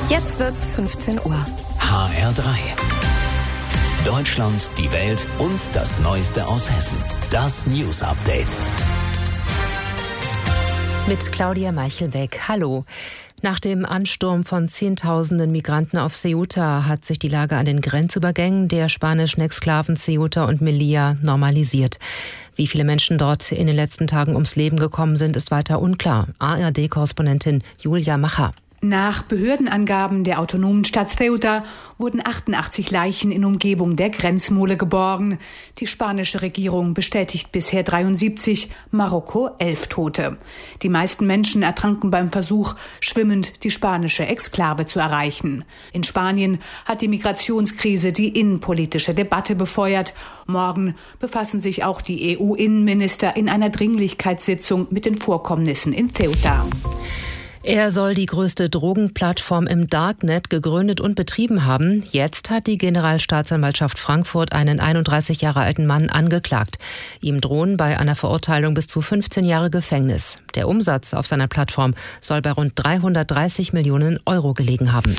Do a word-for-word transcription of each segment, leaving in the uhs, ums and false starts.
Jetzt wird's fünfzehn Uhr. H R drei. Deutschland, die Welt und das Neueste aus Hessen. Das News Update. Mit Claudia Meichelbeck. Hallo. Nach dem Ansturm von Zehntausenden Migranten auf Ceuta hat sich die Lage an den Grenzübergängen der spanischen Exklaven Ceuta und Melilla normalisiert. Wie viele Menschen dort in den letzten Tagen ums Leben gekommen sind, ist weiter unklar. A R D-Korrespondentin Julia Macher. Nach Behördenangaben der autonomen Stadt Ceuta wurden achtundachtzig Leichen in Umgebung der Grenzmole geborgen. Die spanische Regierung bestätigt bisher dreiundsiebzig, Marokko elf Tote. Die meisten Menschen ertranken beim Versuch, schwimmend die spanische Exklave zu erreichen. In Spanien hat die Migrationskrise die innenpolitische Debatte befeuert. Morgen befassen sich auch die E U-Innenminister in einer Dringlichkeitssitzung mit den Vorkommnissen in Ceuta. Er soll die größte Drogenplattform im Darknet gegründet und betrieben haben. Jetzt hat die Generalstaatsanwaltschaft Frankfurt einen einunddreißig Jahre alten Mann angeklagt. Ihm drohen bei einer Verurteilung bis zu fünfzehn Jahre Gefängnis. Der Umsatz auf seiner Plattform soll bei rund dreihundertdreißig Millionen Euro gelegen haben.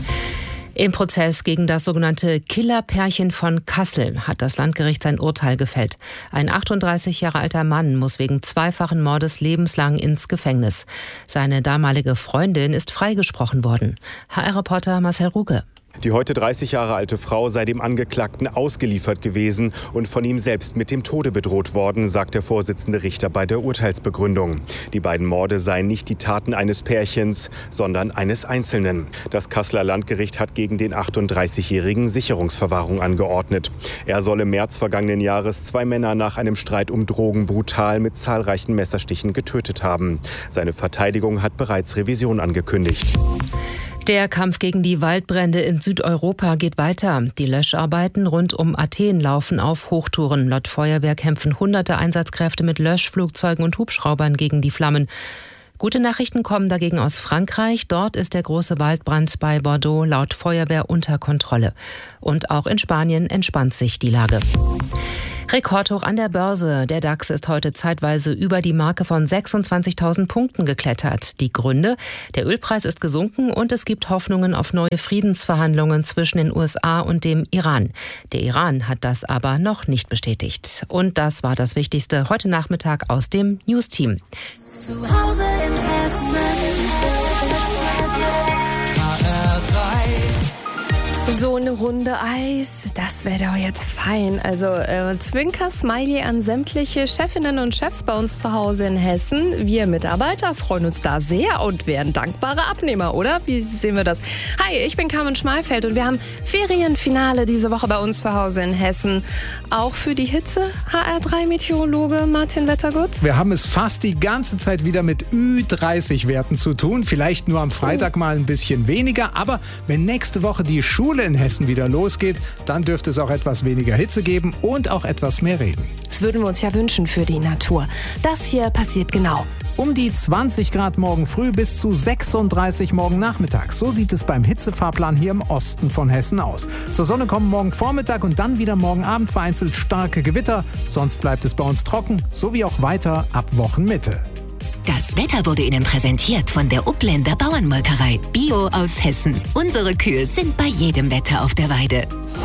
Im Prozess gegen das sogenannte Killerpärchen von Kassel hat das Landgericht sein Urteil gefällt. Ein achtunddreißig Jahre alter Mann muss wegen zweifachen Mordes lebenslang ins Gefängnis. Seine damalige Freundin ist freigesprochen worden. H R-Reporter Marcel Ruge. Die heute dreißig Jahre alte Frau sei dem Angeklagten ausgeliefert gewesen und von ihm selbst mit dem Tode bedroht worden, sagt der Vorsitzende Richter bei der Urteilsbegründung. Die beiden Morde seien nicht die Taten eines Pärchens, sondern eines Einzelnen. Das Kasseler Landgericht hat gegen den achtunddreißigjährigen Sicherungsverwahrung angeordnet. Er soll im März vergangenen Jahres zwei Männer nach einem Streit um Drogen brutal mit zahlreichen Messerstichen getötet haben. Seine Verteidigung hat bereits Revision angekündigt. Der Kampf gegen die Waldbrände in Südeuropa geht weiter. Die Löscharbeiten rund um Athen laufen auf Hochtouren. Laut Feuerwehr kämpfen hunderte Einsatzkräfte mit Löschflugzeugen und Hubschraubern gegen die Flammen. Gute Nachrichten kommen dagegen aus Frankreich. Dort ist der große Waldbrand bei Bordeaux laut Feuerwehr unter Kontrolle. Und auch in Spanien entspannt sich die Lage. Rekordhoch an der Börse. Der DAX ist heute zeitweise über die Marke von sechsundzwanzigtausend Punkten geklettert. Die Gründe? Der Ölpreis ist gesunken und es gibt Hoffnungen auf neue Friedensverhandlungen zwischen den U S A und dem Iran. Der Iran hat das aber noch nicht bestätigt. Und das war das Wichtigste heute Nachmittag aus dem News-Team. Zu Hause in Hessen. H R drei. So eine Runde Eis, das wäre doch jetzt fein. Also äh, Zwinker, Smiley an sämtliche Chefinnen und Chefs bei uns zu Hause in Hessen. Wir Mitarbeiter freuen uns da sehr und wären dankbare Abnehmer, oder? Wie sehen wir das? Hi, ich bin Carmen Schmalfeld und wir haben Ferienfinale diese Woche bei uns zu Hause in Hessen. Auch für die Hitze, H R drei Meteorologe Martin Wettergut. Wir haben es fast die ganze Zeit wieder mit Ü dreißig Werten zu tun. Vielleicht nur am Freitag oh. mal ein bisschen weniger. Aber wenn nächste Woche die Schule in Hessen wieder losgeht, dann dürfte es auch etwas weniger Hitze geben und auch etwas mehr Regen. Das würden wir uns ja wünschen für die Natur. Das hier passiert genau. Um die zwanzig Grad morgen früh bis zu sechsunddreißig morgen Nachmittag. So sieht es beim Hitzefahrplan hier im Osten von Hessen aus. Zur Sonne kommen morgen Vormittag und dann wieder morgen Abend vereinzelt starke Gewitter. Sonst bleibt es bei uns trocken, sowie auch weiter ab Wochenmitte. Das Wetter wurde Ihnen präsentiert von der Upländer Bauernmolkerei. Bio aus Hessen. Unsere Kühe sind bei jedem Wetter auf der Weide.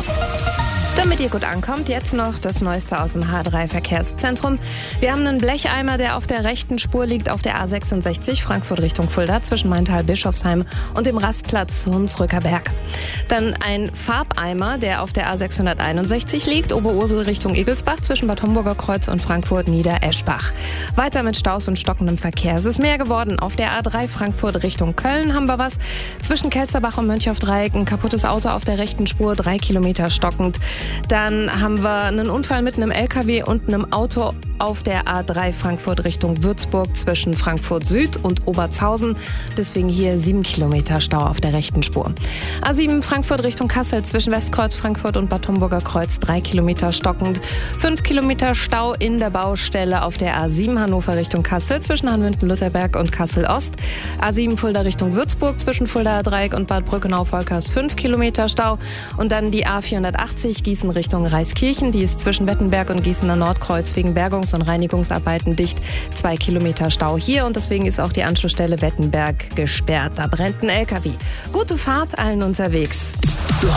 Damit ihr gut ankommt, jetzt noch das Neueste aus dem H drei Verkehrszentrum. Wir haben einen Blecheimer, der auf der rechten Spur liegt, auf der A sechsundsechzig, Frankfurt Richtung Fulda, zwischen Maintal, Bischofsheim und dem Rastplatz Hunsrücker Berg. Dann ein Farbeimer, der auf der A sechshunderteinundsechzig liegt, Oberursel Richtung Egelsbach, zwischen Bad Homburger Kreuz und Frankfurt Niedereschbach. Weiter mit Staus und stockendem Verkehr. Es ist mehr geworden. Auf der A drei Frankfurt Richtung Köln haben wir was. Zwischen Kelsterbach und Mönchaufdreieck ein kaputtes Auto auf der rechten Spur, drei Kilometer stockend. Dann haben wir einen Unfall mit einem L K W und einem Auto auf der A drei Frankfurt Richtung Würzburg zwischen Frankfurt Süd und Obertshausen. Deswegen hier sieben Kilometer Stau auf der rechten Spur. A sieben Frankfurt Richtung Kassel zwischen Westkreuz Frankfurt und Bad Homburger Kreuz drei Kilometer stockend. fünf Kilometer Stau in der Baustelle auf der A sieben Hannover Richtung Kassel zwischen Hanmünden-Lutherberg und Kassel Ost. A sieben Fulda Richtung Würzburg zwischen Fuldaer Dreieck und Bad Brückenau-Volkers fünf Kilometer Stau. Und dann die A vierhundertachtzig Gießen Richtung Reiskirchen. Die ist zwischen Wettenberg und Gießener Nordkreuz wegen Bergungs Sanierungs- und Reinigungsarbeiten dicht. Zwei Kilometer Stau hier und deswegen ist auch die Anschlussstelle Wettenberg gesperrt. Da brennt ein L K W. Gute Fahrt allen unterwegs.